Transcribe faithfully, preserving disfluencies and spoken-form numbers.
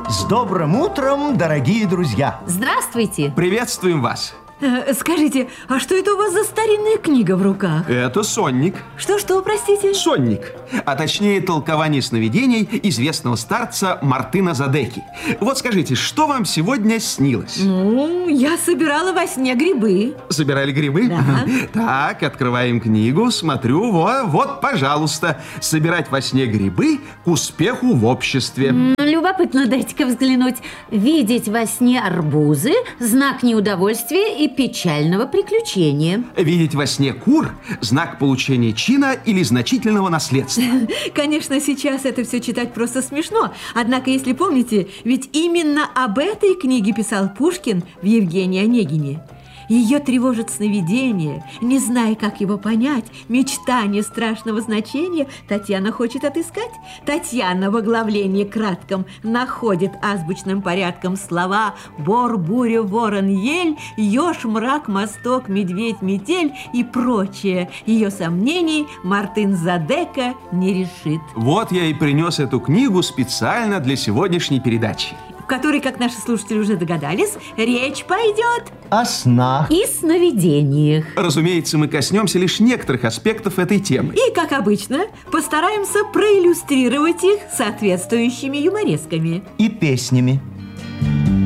С добрым утром, дорогие друзья! Здравствуйте! Приветствуем вас! Э, Скажите, а что это у вас за старинная книга в руках? Это сонник. Что-что, простите? Сонник, а точнее толкование сновидений известного старца Мартына Задеки. Вот скажите, что вам сегодня снилось? Ну, я собирала во сне грибы. Собирали грибы? Да. Так, открываем книгу, смотрю, во, вот, пожалуйста. Собирать во сне грибы к успеху в обществе. М, Любопытно, дайте-ка взглянуть. Видеть во сне арбузы – знак неудовольствия и печального приключения. Видеть во сне кур – знак получения чина или значительного наследства. Конечно, сейчас это все читать просто смешно. Однако, если помните, ведь именно об этой книге писал Пушкин в «Евгении Онегине». Ее тревожит сновидение, не зная, как его понять, мечтание страшного значения Татьяна хочет отыскать. Татьяна в оглавлении кратком находит азбучным порядком слова «бор, буря, ворон, ель», «еж, мрак, мосток, медведь, метель» и прочее. Ее сомнений Мартын Задека не решит. Вот я и принес эту книгу специально для сегодняшней передачи. В которой, как наши слушатели уже догадались, речь пойдет О снах. И сновидениях. Разумеется, мы коснемся лишь некоторых аспектов этой темы. и, как обычно, постараемся проиллюстрировать их соответствующими юморесками. И песнями.